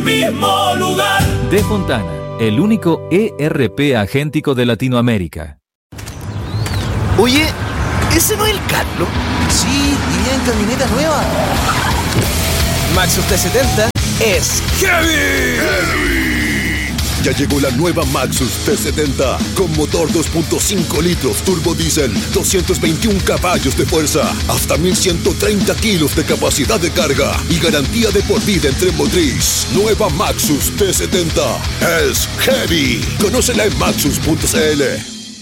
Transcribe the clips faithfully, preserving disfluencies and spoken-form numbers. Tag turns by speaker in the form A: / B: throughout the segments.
A: el mismo lugar.
B: De Fontana, el único E R P agéntico de Latinoamérica.
C: Oye, ¿ese no es el Carlos?
D: Sí, y bien camioneta nueva.
C: Maxus T setenta es heavy.
E: Heavy. Ya llegó la nueva Maxus T setenta con motor dos punto cinco litros turbo diésel, doscientos veintiún caballos de fuerza, hasta mil ciento treinta kilos de capacidad de carga y garantía de por vida en tren motriz. Nueva Maxus T setenta es heavy. Conócela en maxus punto c l.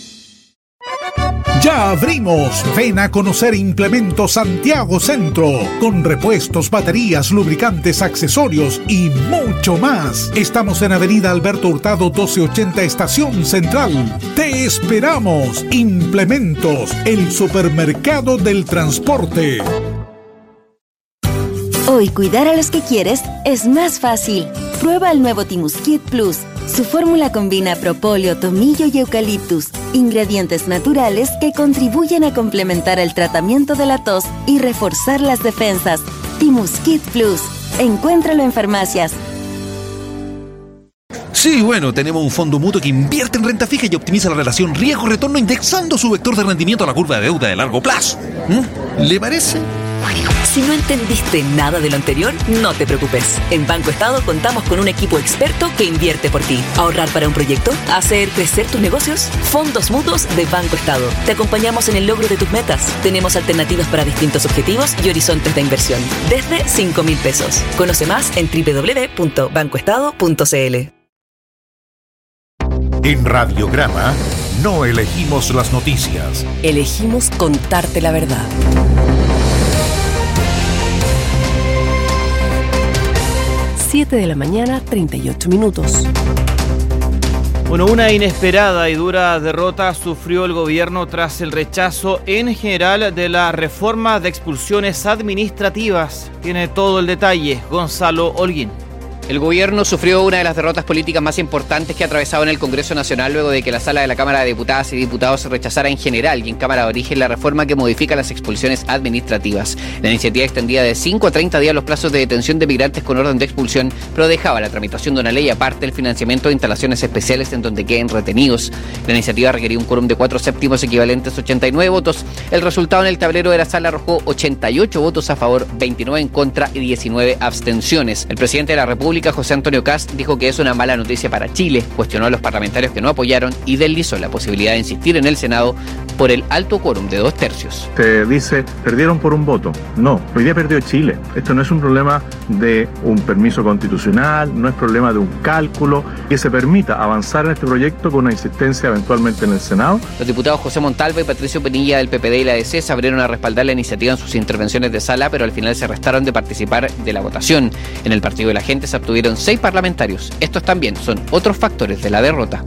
F: Ya abrimos. Ven a conocer Implementos Santiago Centro, con repuestos, baterías, lubricantes, accesorios y mucho más. Estamos en Avenida Alberto Hurtado doce ochenta, Estación Central. Te esperamos. Implementos, el supermercado del transporte.
G: Hoy cuidar a los que quieres es más fácil. Prueba el nuevo Timuskit Plus. Su fórmula combina propóleo, tomillo y eucaliptus, ingredientes naturales que contribuyen a complementar el tratamiento de la tos y reforzar las defensas. Timuskit Plus. Encuéntralo en farmacias.
H: Sí, bueno, tenemos un fondo mutuo que invierte en renta fija y optimiza la relación riesgo-retorno indexando su vector de rendimiento a la curva de deuda de largo plazo. ¿Mm? ¿Le parece?
I: Si no entendiste nada de lo anterior, no te preocupes. En Banco Estado contamos con un equipo experto que invierte por ti. ¿Ahorrar para un proyecto? ¿Hacer crecer tus negocios? Fondos mutuos de Banco Estado. Te acompañamos en el logro de tus metas. Tenemos alternativas para distintos objetivos y horizontes de inversión. Desde cinco mil pesos. Conoce más en doble u doble u doble u punto banco estado punto c l.
J: En Radiograma no elegimos las noticias.
I: Elegimos contarte la verdad. siete de la mañana, treinta y ocho minutos.
K: Bueno, una inesperada y dura derrota sufrió el gobierno tras el rechazo en general de la reforma de expulsiones administrativas. Tiene todo el detalle Gonzalo Holguín.
L: El gobierno sufrió una de las derrotas políticas más importantes que ha atravesado en el Congreso Nacional luego de que la Sala de la Cámara de Diputadas y Diputados rechazara en general y en Cámara de Origen la reforma que modifica las expulsiones administrativas. La iniciativa extendía de cinco a treinta días los plazos de detención de migrantes con orden de expulsión, pero dejaba la tramitación de una ley aparte el financiamiento de instalaciones especiales en donde queden retenidos. La iniciativa requería un quórum de cuatro séptimos equivalentes a ochenta y nueve votos. El resultado en el tablero de la sala arrojó ochenta y ocho votos a favor, veintinueve en contra y diecinueve abstenciones. El presidente de la República, José Antonio Kast, dijo que es una mala noticia para Chile, cuestionó a los parlamentarios que no apoyaron y deslizó la posibilidad de insistir en el Senado por el alto quórum de dos tercios.
M: Se dice, perdieron por un voto. No, hoy día perdió Chile. Esto no es un problema de un permiso constitucional, no es problema de un cálculo, que se permita avanzar en este proyecto con una insistencia eventualmente en el Senado.
L: Los diputados José Montalva y Patricio Penilla del P P D y la D C se abrieron a respaldar la iniciativa en sus intervenciones de sala, pero al final se restaron de participar de la votación. En el Partido de la Gente se obtuvieron seis parlamentarios. Estos también son otros factores de la derrota.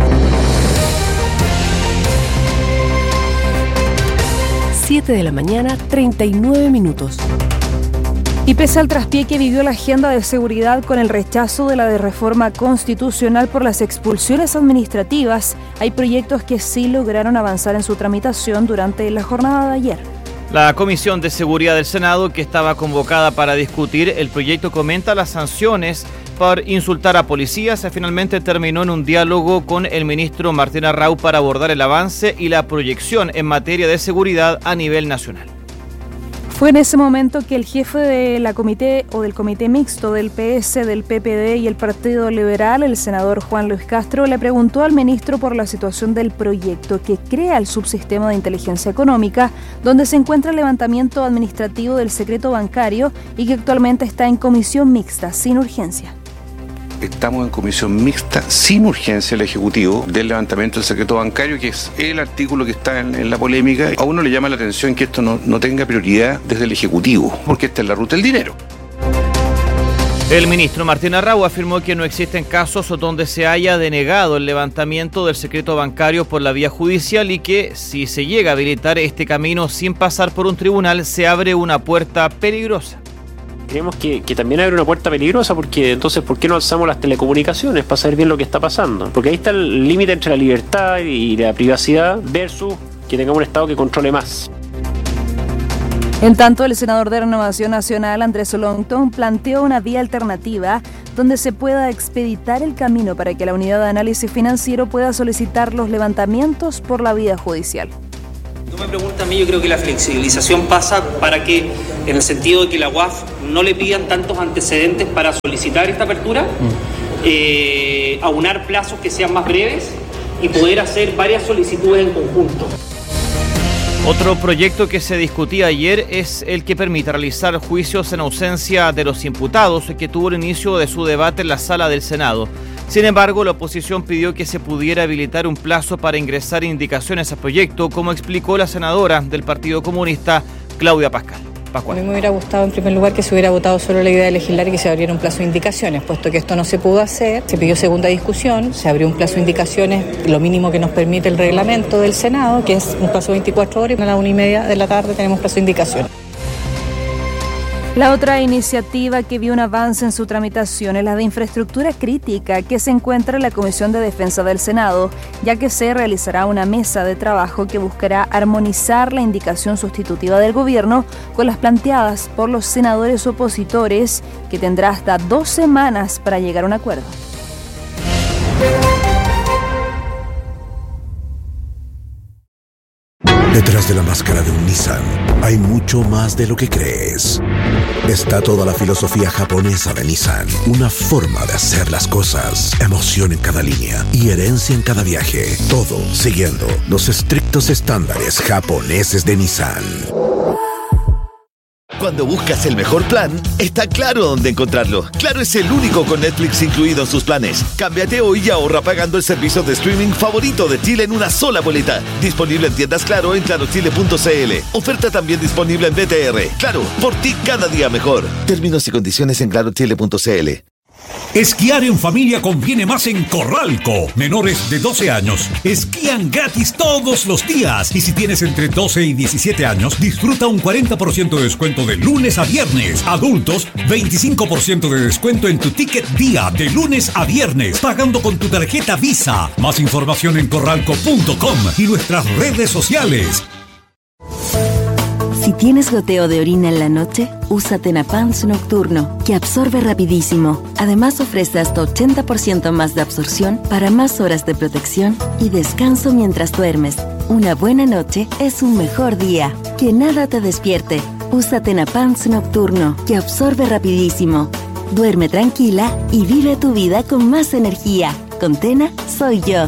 I: siete de la mañana, treinta y nueve minutos.
N: Y pese al traspié que vivió la agenda de seguridad con el rechazo de la de reforma constitucional por las expulsiones administrativas, hay proyectos que sí lograron avanzar en su tramitación durante la jornada de ayer.
K: La Comisión de Seguridad del Senado, que estaba convocada para discutir el proyecto, comenta las sanciones por insultar a policías, finalmente terminó en un diálogo con el ministro Martín Arrau para abordar el avance y la proyección en materia de seguridad a nivel nacional.
N: Fue en ese momento que el jefe de la comité o del comité mixto del P S, del P P D y el Partido Liberal, el senador Juan Luis Castro, le preguntó al ministro por la situación del proyecto que crea el subsistema de inteligencia económica, donde se encuentra el levantamiento administrativo del secreto bancario y que actualmente está en comisión mixta, sin urgencia.
O: Estamos en comisión mixta sin urgencia el Ejecutivo del levantamiento del secreto bancario, que es el artículo que está en, en la polémica. A uno le llama la atención que esto no, no tenga prioridad desde el Ejecutivo, porque esta es la ruta del dinero.
K: El ministro Martín Arrau afirmó que no existen casos donde se haya denegado el levantamiento del secreto bancario por la vía judicial y que si se llega a habilitar este camino sin pasar por un tribunal se abre una puerta peligrosa.
P: Creemos que, que también abre una puerta peligrosa porque entonces ¿por qué no alzamos las telecomunicaciones para saber bien lo que está pasando? Porque ahí está el límite entre la libertad y la privacidad versus que tengamos un Estado que controle más.
N: En tanto, el senador de Renovación Nacional, Andrés Longton, planteó una vía alternativa donde se pueda expeditar el camino para que la unidad de análisis financiero pueda solicitar los levantamientos por la vía judicial.
A: Tú me preguntas a mí, yo creo que la flexibilización pasa para que, en el sentido de que la U A F no le pidan tantos antecedentes para solicitar esta apertura, mm. eh, aunar plazos que sean más breves y poder hacer varias solicitudes en conjunto.
K: Otro proyecto que se discutía ayer es el que permite realizar juicios en ausencia de los imputados, que tuvo el inicio de su debate en la sala del Senado. Sin embargo, la oposición pidió que se pudiera habilitar un plazo para ingresar indicaciones al proyecto, como explicó la senadora del Partido Comunista, Claudia Pascual.
Q: A mí me hubiera gustado, en primer lugar, que se hubiera votado solo la idea de legislar y que se abriera un plazo de indicaciones, puesto que esto no se pudo hacer. Se pidió segunda discusión, se abrió un plazo de indicaciones, lo mínimo que nos permite el reglamento del Senado, que es un plazo de veinticuatro horas, y a la una y media de la tarde tenemos plazo de indicaciones.
N: La otra iniciativa que vio un avance en su tramitación es la de infraestructura crítica, que se encuentra en la Comisión de Defensa del Senado, ya que se realizará una mesa de trabajo que buscará armonizar la indicación sustitutiva del gobierno con las planteadas por los senadores opositores, que tendrá hasta dos semanas para llegar a un acuerdo.
R: Detrás de la máscara de un Nissan hay mucho más de lo que crees. Está toda la filosofía japonesa de Nissan, una forma de hacer las cosas, emoción en cada línea y herencia en cada viaje, todo siguiendo los estrictos estándares japoneses de Nissan.
C: Cuando buscas el mejor plan, está Claro dónde encontrarlo. Claro es el único con Netflix incluido en sus planes. Cámbiate hoy y ahorra pagando el servicio de streaming favorito de Chile en una sola boleta. Disponible en tiendas Claro en claro chile punto c l. Oferta también disponible en B T R. Claro, por ti cada día mejor. Términos y condiciones en claro chile punto c l.
S: Esquiar en familia conviene más en Corralco. Menores de doce años esquían gratis todos los días. Y si tienes entre doce y diecisiete años, disfruta un cuarenta por ciento de descuento de lunes a viernes. Adultos, veinticinco por ciento de descuento en tu ticket día de lunes a viernes, pagando con tu tarjeta Visa. Más información en corralco punto com y nuestras redes sociales.
G: Si tienes goteo de orina en la noche, usa Tenapans Nocturno, que absorbe rapidísimo. Además ofrece hasta ochenta por ciento más de absorción para más horas de protección y descanso mientras duermes. Una buena noche es un mejor día. Que nada te despierte. Usa Tenapans Nocturno, que absorbe rapidísimo. Duerme tranquila y vive tu vida con más energía. Con Tena, soy yo.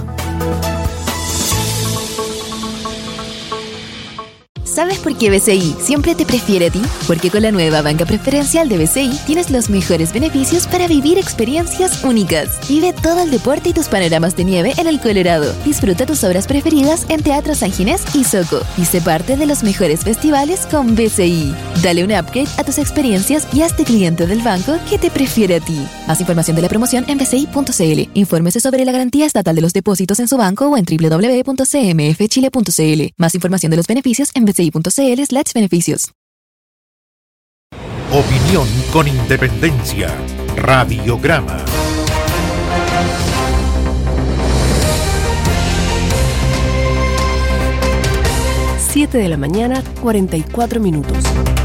T: ¿Sabes por qué B C I siempre te prefiere a ti? Porque con la nueva banca preferencial de B C I tienes los mejores beneficios para vivir experiencias únicas. Vive todo el deporte y tus panoramas de nieve en el Colorado. Disfruta tus obras preferidas en Teatro San Ginés y Soco. Y sé parte de los mejores festivales con B C I. Dale un upgrade a tus experiencias y hazte cliente del banco que te prefiere a ti. Más información de la promoción en b c i punto c l. Infórmese sobre la garantía estatal de los depósitos en su banco o en w w w punto c m f chile punto c l. Más información de los beneficios en b c i punto c l slash beneficios.
J: Opinión con independencia. Radiograma.
U: siete de la mañana, cuarenta y cuatro minutos.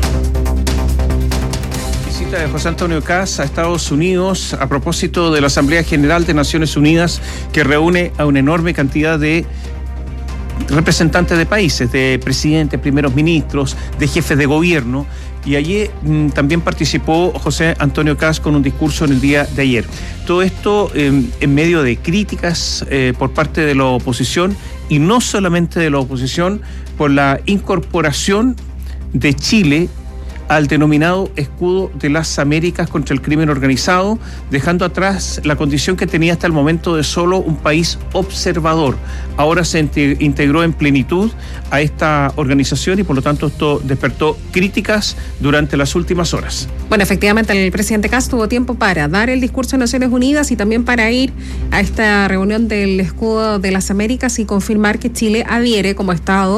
V: Visita de José Antonio Kast a Estados Unidos a propósito de la Asamblea General de Naciones Unidas, que reúne a una enorme cantidad de representantes de países, de presidentes, primeros ministros, de jefes de gobierno, y allí mmm, también participó José Antonio Kast con un discurso en el día de ayer. Todo esto eh, en medio de críticas eh, por parte de la oposición, y no solamente de la oposición, por la incorporación de Chile al denominado escudo de las Américas contra el crimen organizado, dejando atrás la condición que tenía hasta el momento de solo un país observador. Ahora se integró en plenitud a esta organización y por lo tanto esto despertó críticas durante las últimas horas.
W: Bueno, efectivamente el presidente Kast tuvo tiempo para dar el discurso en Naciones Unidas y también para ir a esta reunión del escudo de las Américas y confirmar que Chile adhiere como Estado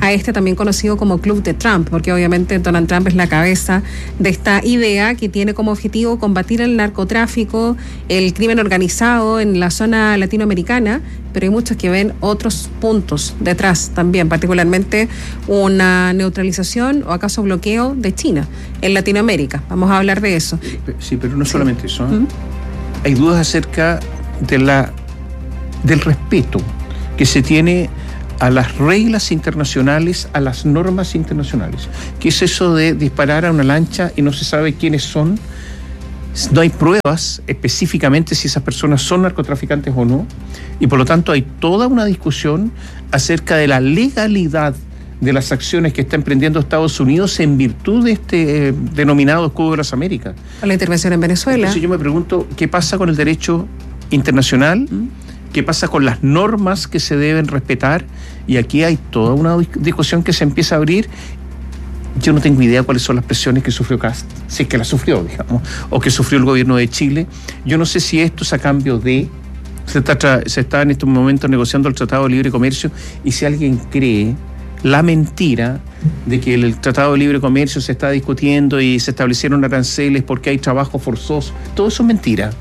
W: a este también conocido como Club de Trump, porque obviamente Donald Trump es la cabeza de esta idea que tiene como objetivo combatir el narcotráfico, el crimen organizado en la zona latinoamericana, pero hay muchos que ven otros puntos detrás también, particularmente una neutralización o acaso bloqueo de China en Latinoamérica. Vamos a hablar de eso.
V: Sí, pero no
W: sí.
V: solamente eso. ¿eh?
W: ¿Mm?
V: Hay dudas acerca de la del respeto que se tiene a las reglas internacionales, a las normas internacionales. ¿Qué es eso de disparar a una lancha y no se sabe quiénes son? No hay pruebas específicamente si esas personas son narcotraficantes o no, y por lo tanto hay toda una discusión acerca de la legalidad de las acciones que está emprendiendo Estados Unidos en virtud de este eh, denominado Escudo de las Américas.
W: Con la intervención en Venezuela.
V: Entonces yo me pregunto, ¿qué pasa con el derecho internacional? ¿Mm? ¿Qué pasa con las normas que se deben respetar? Y aquí hay toda una discusión que se empieza a abrir. Yo no tengo idea cuáles son las presiones que sufrió Kast, si es que las sufrió, digamos, o que sufrió el gobierno de Chile. Yo no sé si esto es a cambio de... Se está, se está en estos momentos negociando el Tratado de Libre Comercio, y si alguien cree la mentira de que el Tratado de Libre Comercio se está discutiendo y se establecieron aranceles porque hay trabajo forzoso, todo eso es mentira.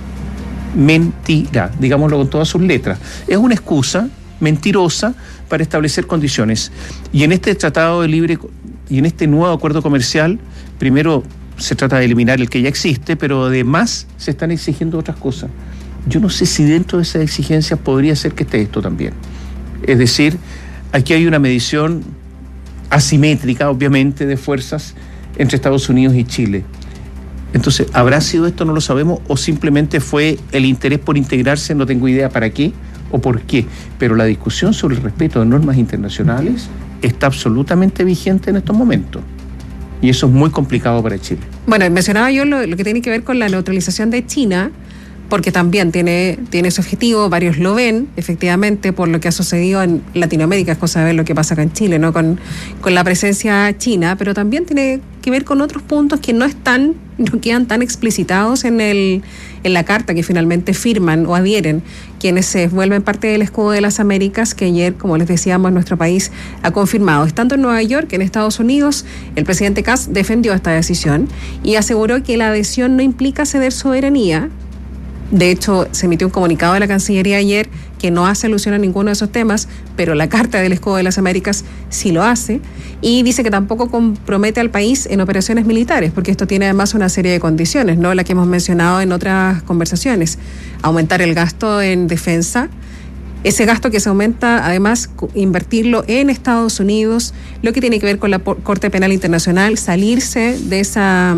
V: Mentira, digámoslo con todas sus letras. Es una excusa mentirosa para establecer condiciones. Y en este Tratado de Libre y en este nuevo acuerdo comercial, primero se trata de eliminar el que ya existe, pero además se están exigiendo otras cosas. Yo no sé si dentro de esas exigencias podría ser que esté esto también. Es decir, aquí hay una medición asimétrica, obviamente, de fuerzas entre Estados Unidos y Chile. Entonces, ¿habrá sido esto? No lo sabemos, o simplemente fue el interés por integrarse, no tengo idea para qué o por qué. Pero la discusión sobre el respeto de normas internacionales está absolutamente vigente en estos momentos. Y eso es muy complicado para Chile.
W: Bueno, mencionaba yo lo, lo que tiene que ver con la neutralización de China, porque también tiene, tiene ese objetivo, varios lo ven, efectivamente, por lo que ha sucedido en Latinoamérica, es cosa de ver lo que pasa acá en Chile, ¿no? Con, con la presencia china, pero también tiene que ver con otros puntos que no están, no quedan tan explicitados en el, en la carta que finalmente firman o adhieren quienes se vuelven parte del Escudo de las Américas, que ayer, como les decíamos, nuestro país ha confirmado. Estando en Nueva York, en Estados Unidos, el presidente Kast defendió esta decisión y aseguró que la adhesión no implica ceder soberanía. De hecho, se emitió un comunicado de la Cancillería ayer que no hace alusión a ninguno de esos temas, pero la Carta del Escudo de las Américas sí lo hace, y dice que tampoco compromete al país en operaciones militares, porque esto tiene además una serie de condiciones, ¿no? La que hemos mencionado en otras conversaciones. Aumentar el gasto en defensa, ese gasto que se aumenta, además, invertirlo en Estados Unidos, lo que tiene que ver con la Corte Penal Internacional, salirse de esa...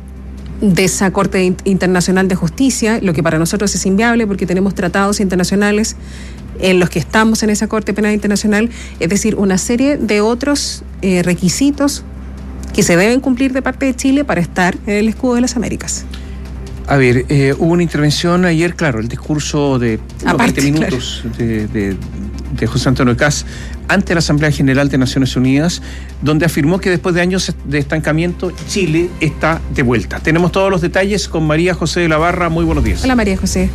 W: de esa Corte Internacional de Justicia, lo que para nosotros es inviable porque tenemos tratados internacionales en los que estamos en esa Corte Penal Internacional, es decir, una serie de otros eh, requisitos que se deben cumplir de parte de Chile para estar en el Escudo de las Américas.
V: A ver, eh, hubo una intervención ayer, claro, el discurso de
W: Aparte,
V: veinte minutos
W: claro.
V: de, de, de José Antonio Kast ante la Asamblea General de Naciones Unidas, donde afirmó que después de años de estancamiento, Chile está de vuelta. Tenemos todos los detalles con María José de la Barra. Muy buenos días.
W: Hola, María José.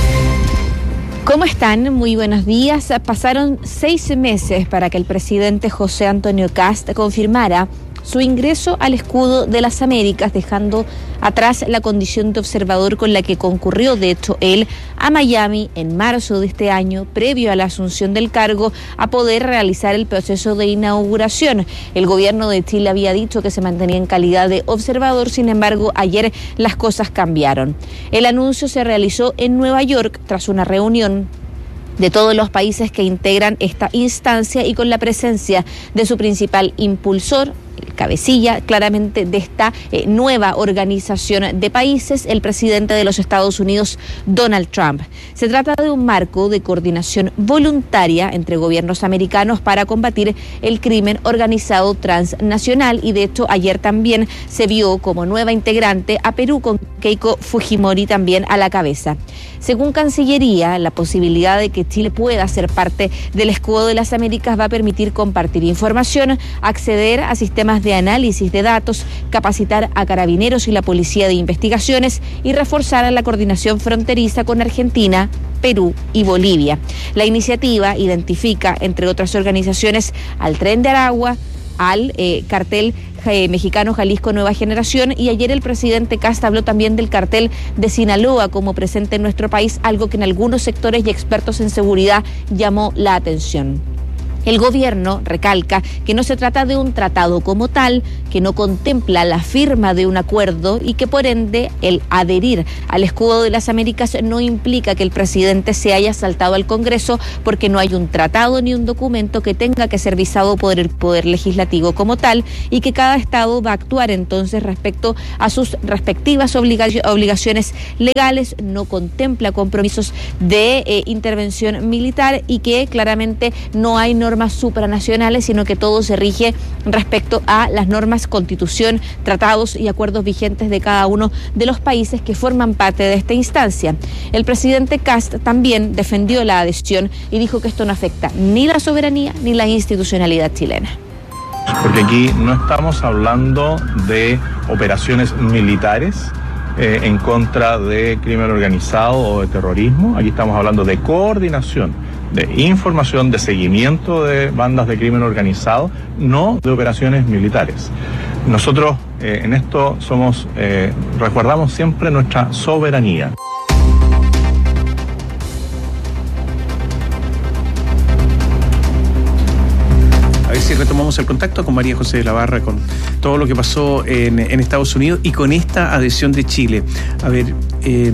B: ¿Cómo están? Muy buenos días. Pasaron seis meses para que el presidente José Antonio Kast confirmara su ingreso al Escudo de las Américas, dejando atrás la condición de observador con la que concurrió, de hecho, él a Miami en marzo de este año, previo a la asunción del cargo, a poder realizar el proceso de inauguración. El gobierno de Chile había dicho que se mantenía en calidad de observador, sin embargo, ayer las cosas cambiaron. El anuncio se realizó en Nueva York tras una reunión de todos los países que integran esta instancia y con la presencia de su principal impulsor, el cabecilla claramente de esta eh, nueva organización de países, el presidente de los Estados Unidos, Donald Trump. Se trata de un marco de coordinación voluntaria entre gobiernos americanos para combatir el crimen organizado transnacional, y de hecho ayer también se vio como nueva integrante a Perú, con Keiko Fujimori también a la cabeza. Según Cancillería, la posibilidad de que Chile pueda ser parte del Escudo de las Américas va a permitir compartir información, acceder a sistemas de análisis de datos, capacitar a carabineros y la Policía de Investigaciones y reforzar la coordinación fronteriza con Argentina Perú y Bolivia. La iniciativa identifica, entre otras organizaciones, al Tren de Aragua, al eh, cartel eh, mexicano Jalisco Nueva Generación, y ayer el presidente Kast habló también del cartel de Sinaloa como presente en nuestro país, algo que en algunos sectores y expertos en seguridad llamó la atención. El gobierno recalca que no se trata de un tratado como tal, que no contempla la firma de un acuerdo y que por ende el adherir al escudo de las Américas no implica que el presidente se haya saltado al Congreso, porque no hay un tratado ni un documento que tenga que ser visado por el Poder Legislativo como tal, y que cada estado va a actuar entonces respecto a sus respectivas obliga- obligaciones legales. No contempla compromisos de eh, intervención militar y que claramente no hay normas supranacionales, sino que todo se rige respecto a las normas, constitución, tratados y acuerdos vigentes de cada uno de los países que forman parte de esta instancia. El presidente Kast también defendió la adhesión y dijo que esto no afecta ni la soberanía ni la institucionalidad chilena.
M: Porque aquí no estamos hablando de operaciones militares eh, en contra de crimen organizado o de terrorismo. Aquí estamos hablando de coordinación, de información, de seguimiento de bandas de crimen organizado, no de operaciones militares. Nosotros eh, en esto somos, eh, resguardamos siempre nuestra soberanía.
V: A ver si retomamos el contacto con María José de la Barra, con todo lo que pasó en, en Estados Unidos y con esta adhesión de Chile. A ver, eh,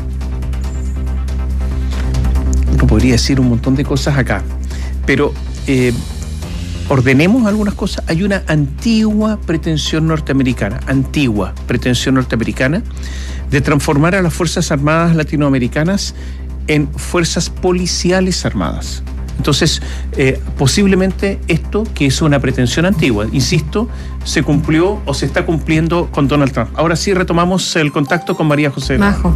V: uno podría decir un montón de cosas acá, pero eh, ordenemos algunas cosas. Hay una antigua pretensión norteamericana, antigua pretensión norteamericana de transformar a las Fuerzas Armadas latinoamericanas en fuerzas policiales armadas. Entonces, eh, posiblemente esto, que es una pretensión antigua, insisto, se cumplió o se está cumpliendo con Donald Trump. Ahora sí retomamos el contacto con María José.
W: Majo.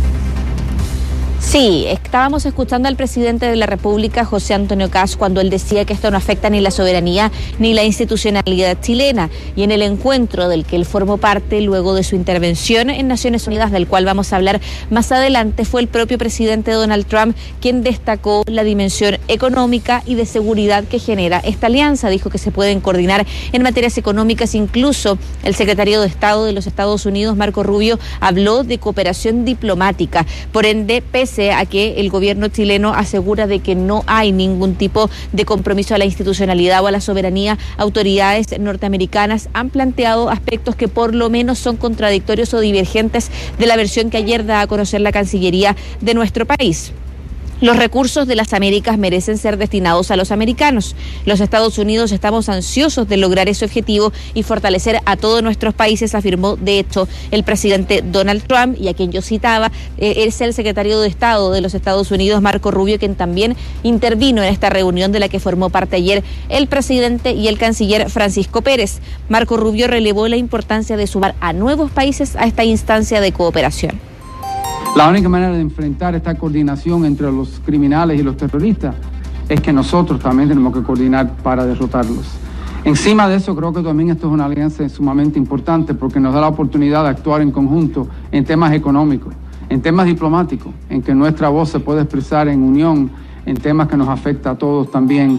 B: Sí, estábamos escuchando al presidente de la República, José Antonio Kast, cuando él decía que esto no afecta ni la soberanía ni la institucionalidad chilena. Y en el encuentro del que él formó parte luego de su intervención en Naciones Unidas, del cual vamos a hablar más adelante, fue el propio presidente Donald Trump quien destacó la dimensión económica y de seguridad que genera esta alianza. Dijo que se pueden coordinar en materias económicas. Incluso el secretario de Estado de los Estados Unidos, Marco Rubio, habló de cooperación diplomática. Por ende, pese a que el gobierno chileno asegura de que no hay ningún tipo de compromiso a la institucionalidad o a la soberanía, autoridades norteamericanas han planteado aspectos que por lo menos son contradictorios o divergentes de la versión que ayer da a conocer la Cancillería de nuestro país. Los recursos de las Américas merecen ser destinados a los americanos. Los Estados Unidos estamos ansiosos de lograr ese objetivo y fortalecer a todos nuestros países, afirmó de hecho el presidente Donald Trump, y a quien yo citaba eh, es el secretario de Estado de los Estados Unidos, Marco Rubio, quien también intervino en esta reunión de la que formó parte ayer el presidente y el canciller Francisco Pérez. Marco Rubio relevó la importancia de sumar a nuevos países a esta instancia de cooperación.
D: La única manera de enfrentar esta coordinación entre los criminales y los terroristas es que nosotros también tenemos que coordinar para derrotarlos. Encima de eso, creo que también esto es una alianza sumamente importante porque nos da la oportunidad de actuar en conjunto en temas económicos, en temas diplomáticos, en que nuestra voz se puede expresar en unión en temas que nos afectan a todos también.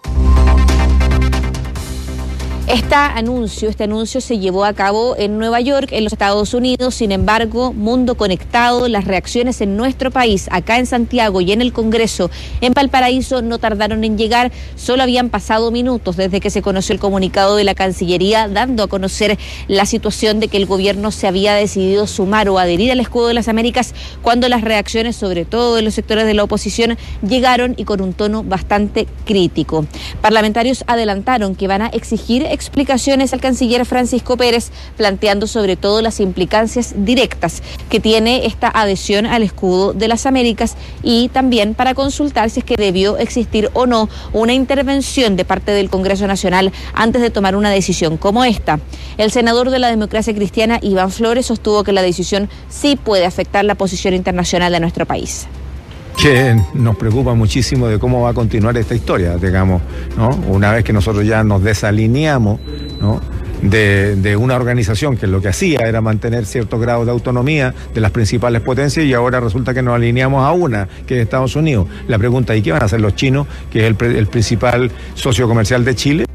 B: Este anuncio, este anuncio se llevó a cabo en Nueva York, en los Estados Unidos. Sin embargo, Mundo Conectado, las reacciones en nuestro país, acá en Santiago y en el Congreso, en Valparaíso, no tardaron en llegar. Solo habían pasado minutos desde que se conoció el comunicado de la Cancillería, dando a conocer la situación de que el gobierno se había decidido sumar o adherir al escudo de las Américas, cuando las reacciones, sobre todo de los sectores de la oposición, llegaron y con un tono bastante crítico. Parlamentarios adelantaron que van a exigir explicaciones al canciller Francisco Pérez, planteando sobre todo las implicancias directas que tiene esta adhesión al escudo de las Américas, y también para consultar si es que debió existir o no una intervención de parte del Congreso Nacional antes de tomar una decisión como esta. El senador de la Democracia Cristiana, Iván Flores, sostuvo que la decisión sí puede afectar la posición internacional de nuestro país.
E: Que nos preocupa muchísimo de cómo va a continuar esta historia, digamos, ¿no? Una vez que nosotros ya nos desalineamos, ¿no? de, de una organización que lo que hacía era mantener cierto grado de autonomía de las principales potencias, y ahora resulta que nos alineamos a una, que es Estados Unidos. La pregunta, ¿y qué van a hacer los chinos, que es el, el principal socio comercial de Chile?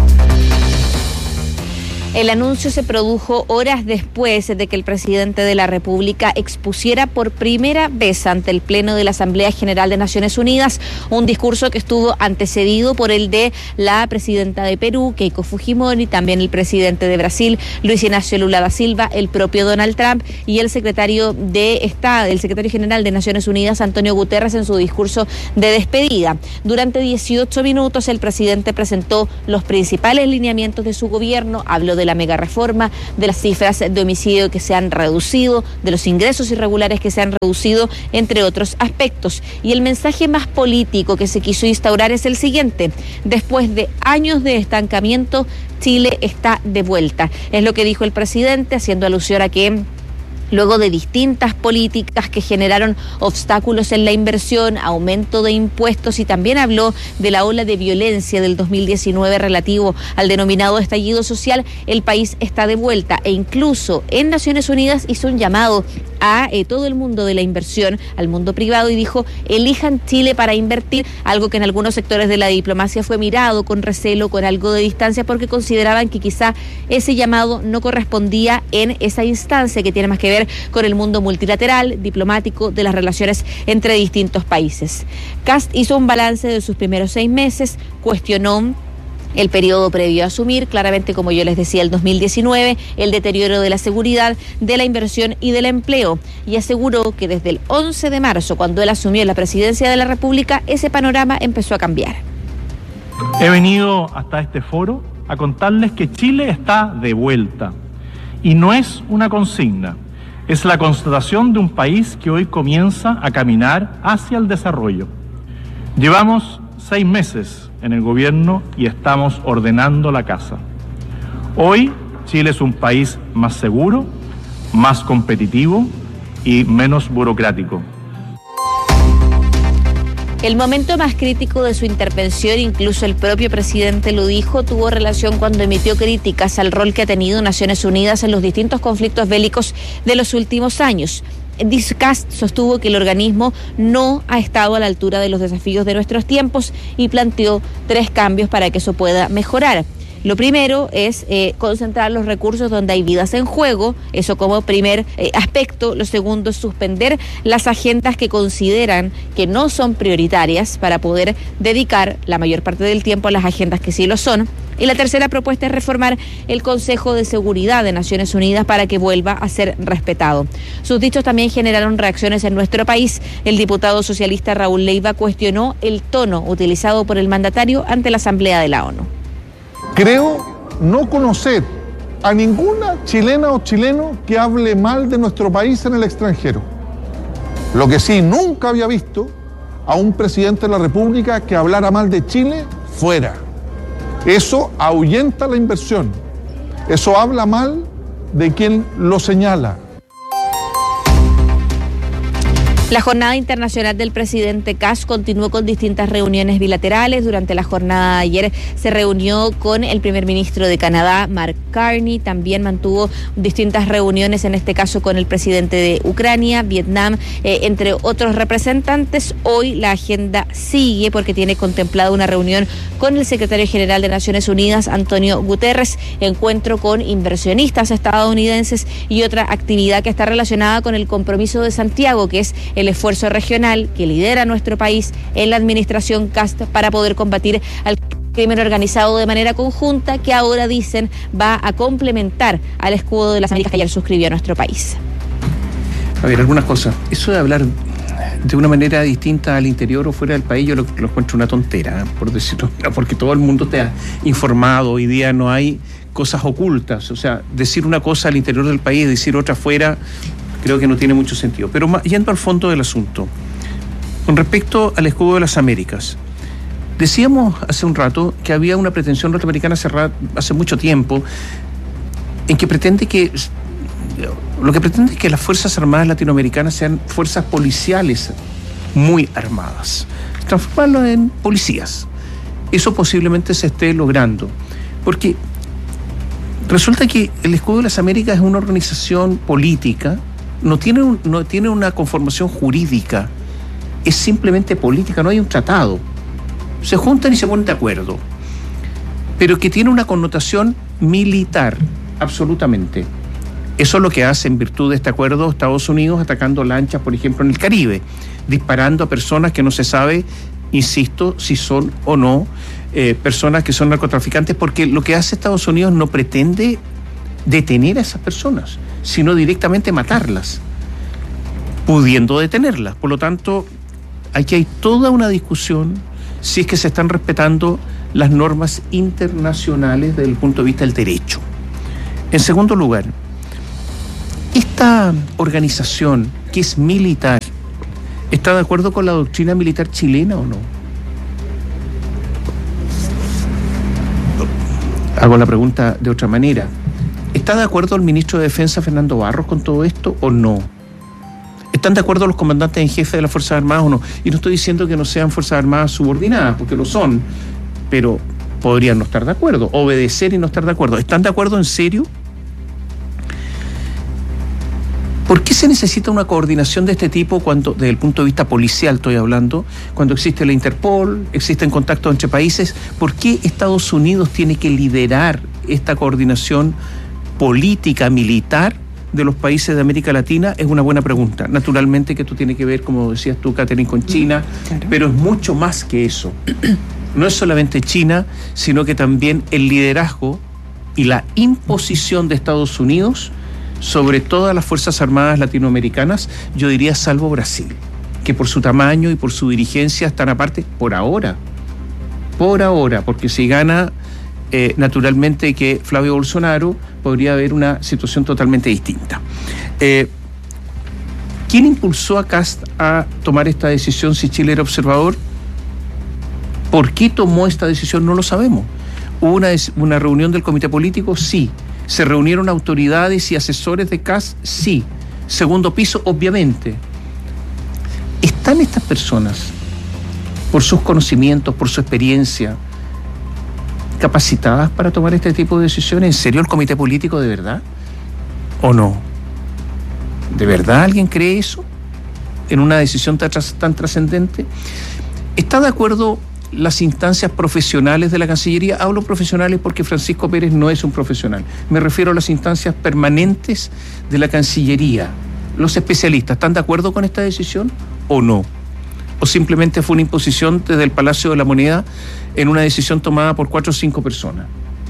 B: El anuncio se produjo horas después de que el presidente de la República expusiera por primera vez ante el Pleno de la Asamblea General de Naciones Unidas un discurso que estuvo antecedido por el de la presidenta de Perú, Keiko Fujimori, también el presidente de Brasil, Luis Ignacio Lula da Silva, el propio Donald Trump y el secretario de Estado, el secretario general de Naciones Unidas, Antonio Guterres, en su discurso de despedida. Durante dieciocho minutos el presidente presentó los principales lineamientos de su gobierno, habló de de la mega reforma, de las cifras de homicidio que se han reducido, de los ingresos irregulares que se han reducido, entre otros aspectos. Y el mensaje más político que se quiso instaurar es el siguiente: después de años de estancamiento, Chile está de vuelta. Es lo que dijo el presidente, haciendo alusión a que luego de distintas políticas que generaron obstáculos en la inversión, aumento de impuestos, y también habló de la ola de violencia del dos mil diecinueve relativo al denominado estallido social, el país está de vuelta, e incluso en Naciones Unidas hizo un llamado a eh, todo el mundo de la inversión, al mundo privado, y dijo: elijan Chile para invertir, algo que en algunos sectores de la diplomacia fue mirado con recelo, con algo de distancia, porque consideraban que quizá ese llamado no correspondía en esa instancia que tiene más que ver con el mundo multilateral, diplomático, de las relaciones entre distintos países. Kast hizo un balance de sus primeros seis meses, cuestionó el periodo previo a asumir, claramente, como yo les decía, el dos mil diecinueve, el deterioro de la seguridad, de la inversión y del empleo, y aseguró que desde el once de marzo, cuando él asumió la presidencia de la República, ese panorama empezó a cambiar.
M: He venido hasta este foro a contarles que Chile está de vuelta, y no es una consigna. Es la constatación de un país que hoy comienza a caminar hacia el desarrollo. Llevamos seis meses en el gobierno y estamos ordenando la casa. Hoy Chile es un país más seguro, más competitivo y menos burocrático.
B: El momento más crítico de su intervención, incluso el propio presidente lo dijo, tuvo relación cuando emitió críticas al rol que ha tenido Naciones Unidas en los distintos conflictos bélicos de los últimos años. Kast sostuvo que el organismo no ha estado a la altura de los desafíos de nuestros tiempos y planteó tres cambios para que eso pueda mejorar. Lo primero es eh, concentrar los recursos donde hay vidas en juego, eso como primer eh, aspecto. Lo segundo es suspender las agendas que consideran que no son prioritarias para poder dedicar la mayor parte del tiempo a las agendas que sí lo son. Y la tercera propuesta es reformar el Consejo de Seguridad de Naciones Unidas para que vuelva a ser respetado. Sus dichos también generaron reacciones en nuestro país. El diputado socialista Raúl Leiva cuestionó el tono utilizado por el mandatario ante la Asamblea de la ONU.
F: Creo no conocer a ninguna chilena o chileno que hable mal de nuestro país en el extranjero. Lo que sí, nunca había visto a un presidente de la República que hablara mal de Chile fuera. Eso ahuyenta la inversión. Eso habla mal de quien lo señala.
B: La jornada internacional del presidente Kast continuó con distintas reuniones bilaterales. Durante la jornada de ayer se reunió con el primer ministro de Canadá, Mark Carney. También mantuvo distintas reuniones, en este caso con el presidente de Ucrania, Vietnam, eh, entre otros representantes. Hoy la agenda sigue porque tiene contemplada una reunión con el secretario general de Naciones Unidas, Antonio Guterres, encuentro con inversionistas estadounidenses y otra actividad que está relacionada con el compromiso de Santiago, que es el esfuerzo regional que lidera nuestro país en la administración Kast para poder combatir al crimen organizado de manera conjunta, que ahora dicen va a complementar al escudo de las Américas que ayer suscribió a nuestro país.
V: A ver, algunas cosas. Eso de hablar de una manera distinta al interior o fuera del país, yo lo, lo encuentro una tontera, por decirlo, porque todo el mundo está informado. Hoy día no hay cosas ocultas. O sea, decir una cosa al interior del país, decir otra afuera, creo que no tiene mucho sentido. Pero yendo al fondo del asunto, con respecto al escudo de las Américas, decíamos hace un rato que había una pretensión norteamericana hace, hace mucho tiempo en que pretende que lo que pretende es que las Fuerzas Armadas latinoamericanas sean fuerzas policiales muy armadas, transformarlo en policías. Eso posiblemente se esté logrando, porque Resulta que el Escudo de las Américas es una organización política, no tiene, un, no tiene una conformación jurídica, es simplemente política, no hay un tratado. Se juntan y se ponen de acuerdo, pero que tiene una connotación militar, absolutamente. Eso es lo que hace en virtud de este acuerdo Estados Unidos atacando lanchas, por ejemplo, en el Caribe, disparando a personas que no se sabe, insisto, si son o no eh, personas que son narcotraficantes, porque lo que hace Estados Unidos no pretende detener a esas personas, sino directamente matarlas, pudiendo detenerlas. Por lo tanto, aquí hay toda una discusión si es que se están respetando las normas internacionales desde el punto de vista del derecho. En segundo lugar, esta organización que es militar, ¿está de acuerdo con la doctrina militar chilena o no? Hago la pregunta de otra manera. ¿Está de acuerdo el ministro de Defensa, Fernando Barros, con todo esto o no? ¿Están de acuerdo los comandantes en jefe de las Fuerzas Armadas o no? Y no estoy diciendo que no sean Fuerzas Armadas subordinadas, porque lo son, pero podrían no estar de acuerdo, obedecer y no estar de acuerdo. ¿Están de acuerdo en serio? ¿Por qué se necesita una coordinación de este tipo cuando, desde el punto de vista policial estoy hablando, cuando existe la Interpol, existen contactos entre países? ¿Por qué Estados Unidos tiene que liderar esta coordinación política, militar de los países de América Latina? Es una buena pregunta. Naturalmente que esto tiene que ver, como decías tú, Catherine, con China, claro, pero es mucho más que eso. No es solamente China, sino que también el liderazgo y la imposición de Estados Unidos sobre todas las Fuerzas Armadas latinoamericanas, yo diría salvo Brasil, que por su tamaño y por su dirigencia están aparte por ahora, por ahora, porque si gana eh, naturalmente que Flavio Bolsonaro, podría haber una situación totalmente distinta. Eh, ¿Quién impulsó a Kast a tomar esta decisión si Chile era observador? ¿Por qué tomó esta decisión? No lo sabemos. ¿Hubo una, una reunión del comité político? Sí. ¿Se reunieron autoridades y asesores de Kast? Sí. Segundo piso, obviamente. ¿Están estas personas, por sus conocimientos, por su experiencia, capacitadas para tomar este tipo de decisiones? ¿En serio el comité político de verdad? ¿O no? ¿De verdad alguien cree eso en una decisión tan, tan trascendente? ¿Está de acuerdo las instancias profesionales de la Cancillería? Hablo profesionales porque Francisco Pérez no es un profesional. Me refiero a las instancias permanentes de la Cancillería. Los especialistas, ¿están de acuerdo con esta decisión o no? ¿O simplemente fue una imposición desde el Palacio de la Moneda en una decisión tomada por cuatro o cinco personas?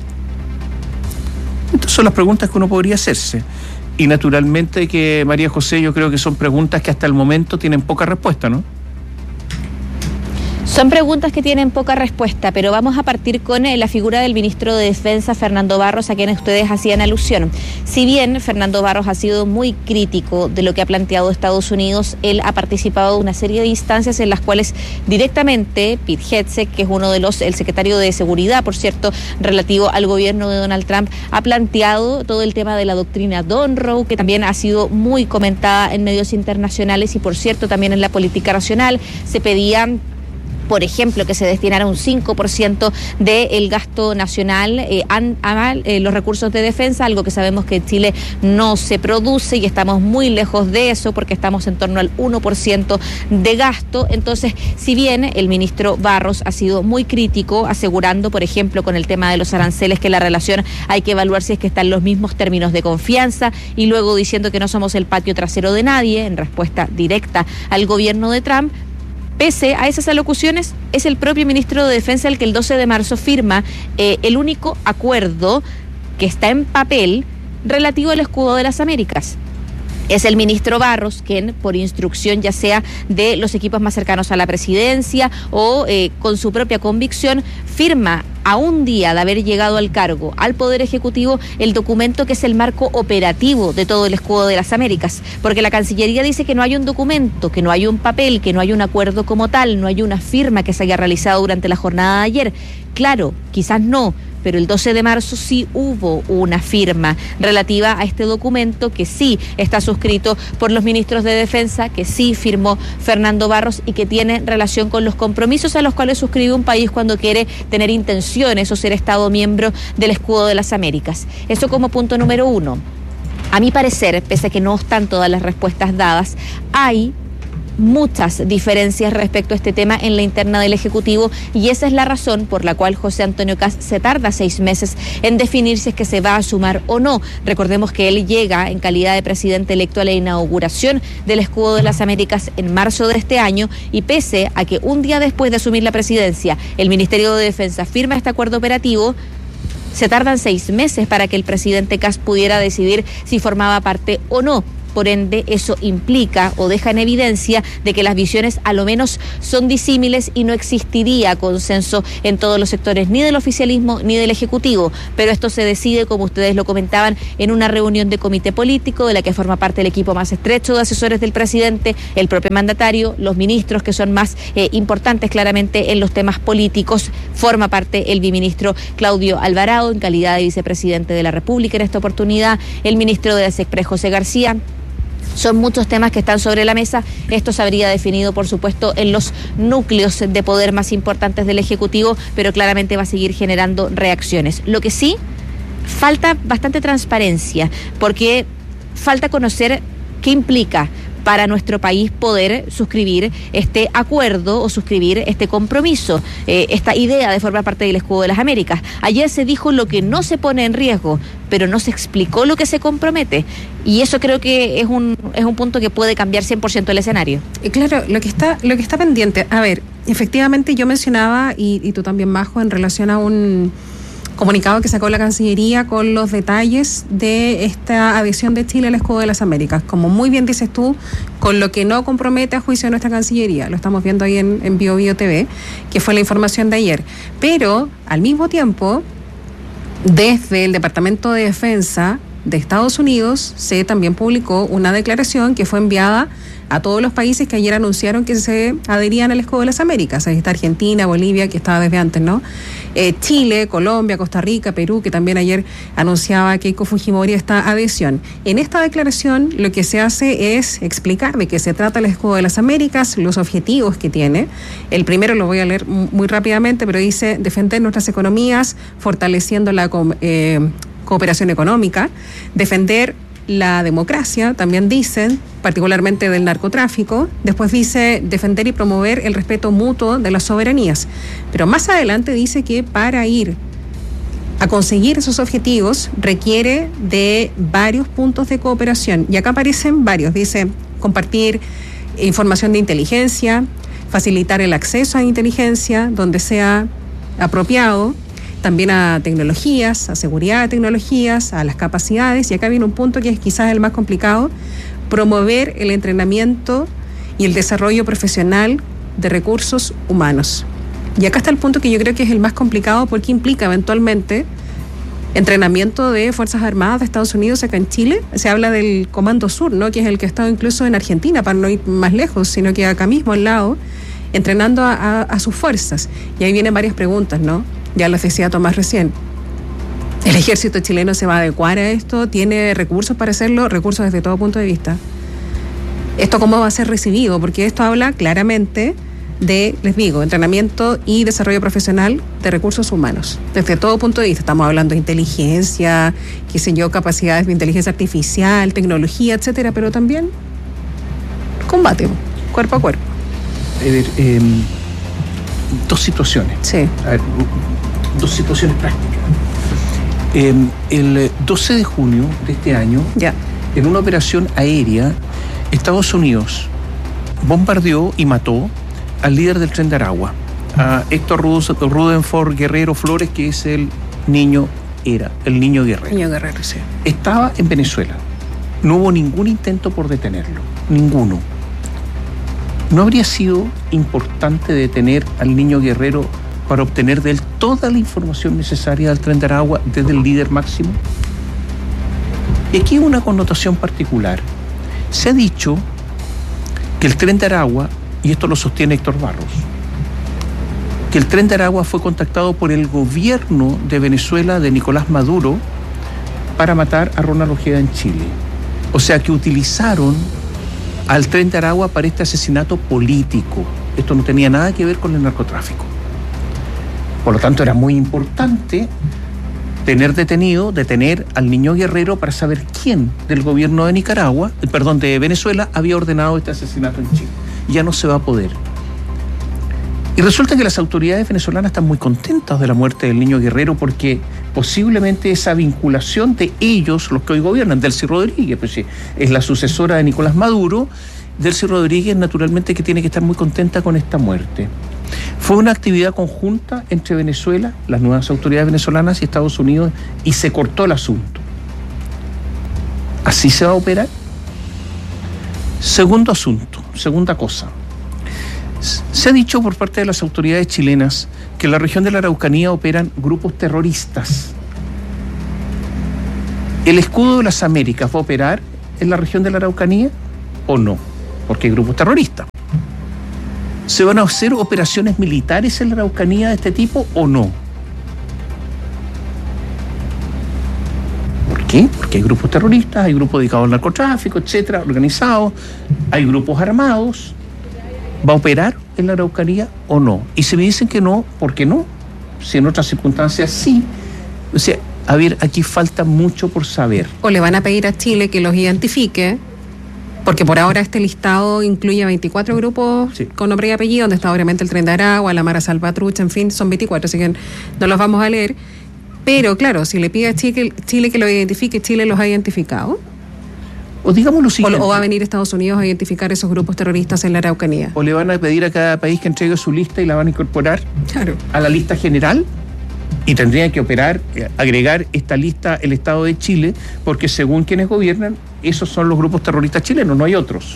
V: Estas son las preguntas que uno podría hacerse. Y naturalmente que, María José, yo creo que son preguntas que hasta el momento tienen poca respuesta, ¿no?
B: Son preguntas que tienen poca respuesta, pero vamos a partir con la figura del ministro de Defensa, Fernando Barros, a quien ustedes hacían alusión. Si bien Fernando Barros ha sido muy crítico de lo que ha planteado Estados Unidos, él ha participado de una serie de instancias en las cuales directamente Pete Hegseth, que es uno de los, el secretario de Seguridad, por cierto, relativo al gobierno de Donald Trump, ha planteado todo el tema de la doctrina Monroe, que también ha sido muy comentada en medios internacionales y, por cierto, también en la política nacional. Se pedían, por ejemplo, que se destinara un cinco por ciento del gasto nacional eh, a, a eh, los recursos de defensa, algo que sabemos que en Chile no se produce y estamos muy lejos de eso porque estamos en torno al uno por ciento de gasto. Entonces, si bien el ministro Barros ha sido muy crítico, asegurando, por ejemplo, con el tema de los aranceles, que la relación hay que evaluar si es que está en los mismos términos de confianza, y luego diciendo que no somos el patio trasero de nadie, en respuesta directa al gobierno de Trump, pese a esas alocuciones, es el propio ministro de Defensa el que el doce de marzo firma eh, el único acuerdo que está en papel relativo al escudo de las Américas. Es el ministro Barros quien, por instrucción ya sea de los equipos más cercanos a la presidencia o eh, con su propia convicción, firma a un día de haber llegado al cargo al Poder Ejecutivo el documento que es el marco operativo de todo el escudo de las Américas, porque la Cancillería dice que no hay un documento, que no hay un papel, que no hay un acuerdo como tal, no hay una firma que se haya realizado durante la jornada de ayer. Claro, quizás no, pero el doce de marzo sí hubo una firma relativa a este documento que sí está suscrito por los ministros de Defensa, que sí firmó Fernando Barros y que tiene relación con los compromisos a los cuales suscribe un país cuando quiere tener intenciones o ser Estado miembro del Escudo de las Américas. Eso como punto número uno. A mi parecer, pese a que no están todas las respuestas dadas, hay muchas diferencias respecto a este tema en la interna del Ejecutivo y esa es la razón por la cual José Antonio Kast se tarda seis meses en definir si es que se va a sumar o no. Recordemos que él llega en calidad de presidente electo a la inauguración del Escudo de las Américas en marzo de este año y pese a que un día después de asumir la presidencia el Ministerio de Defensa firma este acuerdo operativo, se tardan seis meses para que el presidente Kast pudiera decidir si formaba parte o no. Por ende, eso implica o deja en evidencia de que las visiones a lo menos son disímiles y no existiría consenso en todos los sectores, ni del oficialismo ni del Ejecutivo. Pero esto se decide, como ustedes lo comentaban, en una reunión de comité político de la que forma parte el equipo más estrecho de asesores del presidente, el propio mandatario, los ministros que son más eh, importantes claramente en los temas políticos. Forma parte el biministro Claudio Alvarado en calidad de vicepresidente de la República en esta oportunidad, el ministro de la SECPRE, José García. Son muchos temas que están sobre la mesa. Esto se habría definido, por supuesto, en los núcleos de poder más importantes del Ejecutivo, pero claramente va a seguir generando reacciones. Lo que sí, falta bastante transparencia, porque falta conocer qué implica para nuestro país poder suscribir este acuerdo o suscribir este compromiso, eh, esta idea de formar parte del Escudo de las Américas. Ayer se dijo lo que no se pone en riesgo, pero no se explicó lo que se compromete. Y eso creo que es un es un punto que puede cambiar cien por ciento el escenario.
W: Claro, lo que está lo que está pendiente, a ver, efectivamente yo mencionaba, y, y tú también, Majo, en relación a un comunicado que sacó la Cancillería con los detalles de esta adhesión de Chile al Escudo de las Américas. Como muy bien dices tú, con lo que no compromete a juicio de nuestra Cancillería. Lo estamos viendo ahí en, en Bio Bio T V, que fue la información de ayer. Pero, al mismo tiempo, desde el Departamento de Defensa de Estados Unidos se también publicó una declaración que fue enviada a todos los países que ayer anunciaron que se adherían al Escudo de las Américas. Ahí está Argentina, Bolivia, que estaba desde antes, ¿no? Eh, Chile, Colombia, Costa Rica, Perú, que también ayer anunciaba Keiko Fujimori esta adhesión. En esta declaración lo que se hace es explicar de qué se trata el Escudo de las Américas, los objetivos que tiene. El primero lo voy a leer muy rápidamente, pero dice: defender nuestras economías, fortaleciendo la eh, cooperación económica, defender la democracia, también dicen, particularmente del narcotráfico. Después dice defender y promover el respeto mutuo de las soberanías. Pero más adelante dice que para ir a conseguir esos objetivos requiere de varios puntos de cooperación. Y acá aparecen varios. Dice compartir información de inteligencia, facilitar el acceso a inteligencia donde sea apropiado, también a tecnologías, a seguridad de tecnologías, a las capacidades, y acá viene un punto que es quizás el más complicado: promover el entrenamiento y el desarrollo profesional de recursos humanos. Y acá está el punto que yo creo que es el más complicado, porque implica eventualmente entrenamiento de Fuerzas Armadas de Estados Unidos acá en Chile. Se habla del Comando Sur, ¿no?, que es el que ha estado incluso en Argentina, para no ir más lejos, sino que acá mismo al lado, entrenando a, a, a sus fuerzas. Y ahí vienen varias preguntas, ¿no? Ya las decía Tomás recién. ¿El ejército chileno se va a adecuar a esto? ¿Tiene recursos para hacerlo? Recursos desde todo punto de vista. ¿Esto cómo va a ser recibido? Porque esto habla claramente de, les digo, entrenamiento y desarrollo profesional de recursos humanos. Desde todo punto de vista. Estamos hablando de inteligencia, qué sé yo, capacidades de inteligencia artificial, tecnología, etcétera, pero también combate, cuerpo a cuerpo.
V: A ver, eh, dos situaciones.
W: Sí.
V: A ver, dos situaciones prácticas. Eh, el doce de junio de este año,
W: ya,
V: en una operación aérea, Estados Unidos bombardeó y mató al líder del Tren de Aragua, a Héctor Rutherford Guerrero Flores, que es el niño, era el niño Guerrero.
W: Niño Guerrero, sí.
V: Estaba en Venezuela. No hubo ningún intento por detenerlo. Ninguno. ¿No habría sido importante detener al niño Guerrero para obtener de él toda la información necesaria del Tren de Aragua desde el líder máximo? Y aquí hay una connotación particular. Se ha dicho que el Tren de Aragua, y esto lo sostiene Héctor Barros, que el Tren de Aragua fue contactado por el gobierno de Venezuela, de Nicolás Maduro, para matar a Ronald Ojeda en Chile. O sea que utilizaron al Tren de Aragua para este asesinato político. Esto no tenía nada que ver con el narcotráfico. Por lo tanto, era muy importante tener detenido, detener al niño Guerrero para saber quién del gobierno de Nicaragua, perdón, de Venezuela, había ordenado este asesinato en Chile. Ya no se va a poder. Y resulta que las autoridades venezolanas están muy contentas de la muerte del niño Guerrero porque posiblemente esa vinculación de ellos, los que hoy gobiernan, Delcy Rodríguez, pues sí, es la sucesora de Nicolás Maduro, Delcy Rodríguez naturalmente que tiene que estar muy contenta con esta muerte. Fue una actividad conjunta entre Venezuela, las nuevas autoridades venezolanas y Estados Unidos y se cortó el asunto. ¿Así se va a operar? Segundo asunto, segunda cosa. Se ha dicho por parte de las autoridades chilenas que en la región de la Araucanía operan grupos terroristas. ¿El escudo de las Américas va a operar en la región de la Araucanía o no? Porque hay grupos terroristas. ¿Se van a hacer operaciones militares en la Araucanía de este tipo o no? ¿Por qué? Porque hay grupos terroristas, hay grupos dedicados al narcotráfico, etcétera, organizados, hay grupos armados. ¿Va a operar en la Araucanía o no? Y si me dicen que no, ¿por qué no? Si en otras circunstancias sí. O sea, a ver, aquí falta mucho por saber.
W: O le van a pedir a Chile que los identifique, porque por ahora este listado incluye veinticuatro grupos sí. con nombre y apellido, donde está obviamente el Tren de Aragua, la Mara Salvatrucha, en fin, son veinticuatro, así que no los vamos a leer. Pero claro, si le pide a Chile, Chile que lo identifique, Chile los ha identificado.
V: O digamos lo siguiente.
W: O, o va a venir Estados Unidos a identificar esos grupos terroristas en la Araucanía.
V: O le van a pedir a cada país que entregue su lista y la van a incorporar
W: claro.
V: a la lista general. Y tendría que operar, eh, agregar esta lista el Estado de Chile, porque según quienes gobiernan, esos son los grupos terroristas chilenos, no hay otros.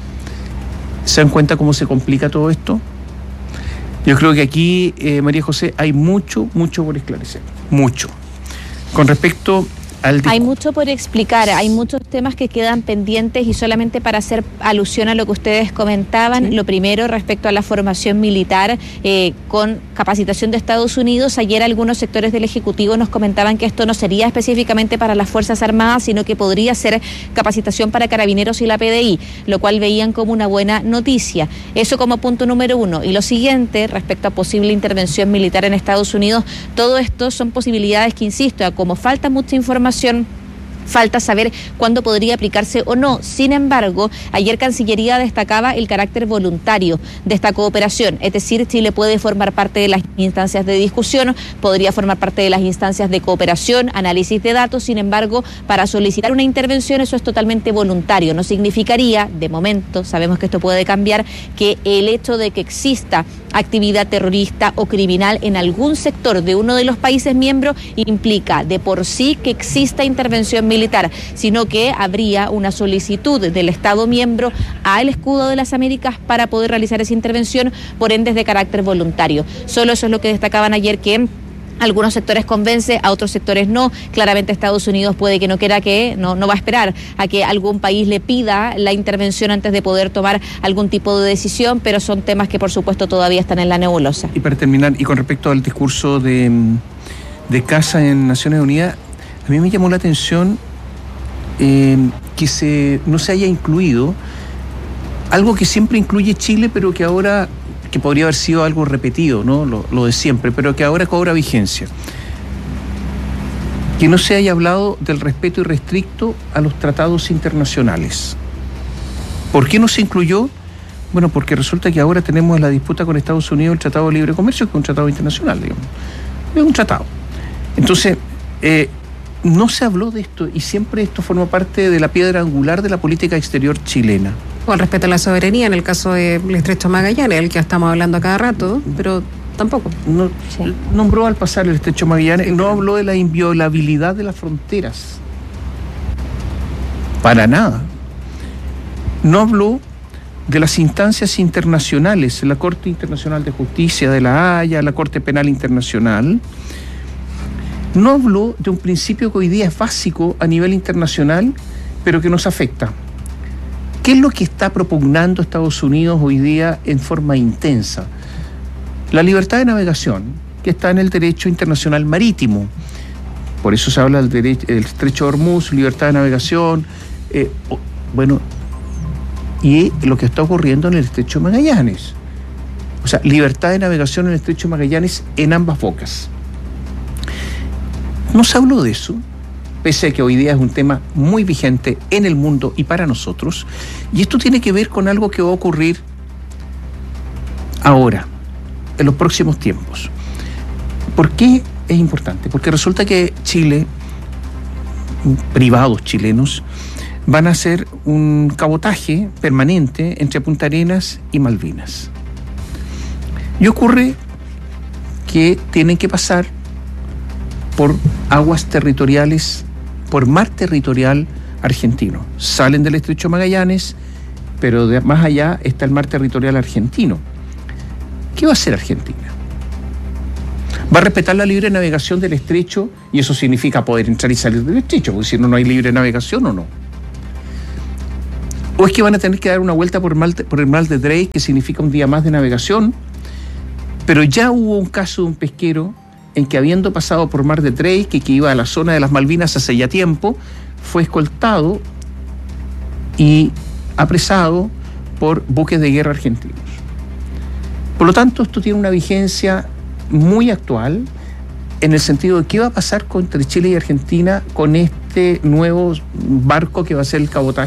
V: ¿Se dan cuenta cómo se complica todo esto? Yo creo que aquí, eh, María José, hay mucho, mucho por esclarecer. Mucho. Con respecto al...
B: Hay mucho por explicar, hay muchos temas que quedan pendientes y solamente para hacer alusión a lo que ustedes comentaban, ¿sí? Lo primero respecto a la formación militar eh, con capacitación de Estados Unidos, ayer algunos sectores del Ejecutivo nos comentaban que esto no sería específicamente para las Fuerzas Armadas, sino que podría ser capacitación para Carabineros y la P D I, lo cual veían como una buena noticia. Eso como punto número uno. Y lo siguiente, respecto a posible intervención militar en Estados Unidos, todo esto son posibilidades que, insisto, como falta mucha información, falta saber cuándo podría aplicarse o no. Sin embargo, ayer Cancillería destacaba el carácter voluntario de esta cooperación, es decir, Chile puede formar parte de las instancias de discusión, podría formar parte de las instancias de cooperación, análisis de datos. Sin embargo, para solicitar una intervención eso es totalmente voluntario. No significaría, de momento, sabemos que esto puede cambiar, que el hecho de que exista actividad terrorista o criminal en algún sector de uno de los países miembros implica de por sí que exista intervención militar, sino que habría una solicitud del Estado miembro al Escudo de las Américas para poder realizar esa intervención, por ende es de carácter voluntario. Solo eso es lo que destacaban ayer, que algunos sectores convence, a otros sectores no. Claramente Estados Unidos puede que no quiera que, no, no va a esperar a que algún país le pida la intervención antes de poder tomar algún tipo de decisión, pero son temas que por supuesto todavía están en la nebulosa.
V: Y para terminar, y con respecto al discurso de, de Casa en Naciones Unidas, a mí me llamó la atención eh, que se, no se haya incluido algo que siempre incluye Chile, pero que ahora, que podría haber sido algo repetido, ¿no? Lo, lo de siempre, pero que ahora cobra vigencia. Que no se haya hablado del respeto irrestricto a los tratados internacionales. ¿Por qué no se incluyó? Bueno, porque resulta que ahora tenemos la disputa con Estados Unidos el Tratado de Libre Comercio, que es un tratado internacional, digamos. Es un tratado. Entonces, eh, no se habló de esto y siempre esto forma parte de la piedra angular de la política exterior chilena.
W: O al respeto a la soberanía, en el caso del Estrecho Magallanes, el que estamos hablando a cada rato, pero tampoco.
V: No, sí. Nombró al pasar el Estrecho Magallanes, no habló de la inviolabilidad de las fronteras. Para nada. No habló de las instancias internacionales, la Corte Internacional de Justicia de La Haya, la Corte Penal Internacional. No habló de un principio que hoy día es básico a nivel internacional, pero que nos afecta. ¿Qué es lo que está propugnando Estados Unidos hoy día en forma intensa? La libertad de navegación, que está en el derecho internacional marítimo, por eso se habla del, derecho, del estrecho de Hormuz, libertad de navegación, eh, bueno, y lo que está ocurriendo en el estrecho de Magallanes. O sea, libertad de navegación en el estrecho de Magallanes en ambas bocas. No se habló de eso, pese a que hoy día es un tema muy vigente en el mundo y para nosotros, y esto tiene que ver con algo que va a ocurrir ahora, en los próximos tiempos. ¿Por qué es importante? Porque resulta que Chile, privados chilenos, van a hacer un cabotaje permanente entre Punta Arenas y Malvinas. Y ocurre que tienen que pasar por aguas territoriales, por mar territorial argentino. Salen del estrecho Magallanes, pero de más allá está el mar territorial argentino. ¿Qué va a hacer Argentina? Va a respetar la libre navegación del estrecho, y eso significa poder entrar y salir del estrecho, porque si no, no hay libre navegación o no. ¿O es que van a tener que dar una vuelta por el mar, por el mar de Drake, que significa un día más de navegación? Pero ya hubo un caso de un pesquero en que, habiendo pasado por mar de Drake y que iba a la zona de las Malvinas hace ya tiempo, fue escoltado y apresado por buques de guerra argentinos. Por lo tanto, esto tiene una vigencia muy actual en el sentido de qué va a pasar entre Chile y Argentina con este nuevo barco que va a ser el cabotaje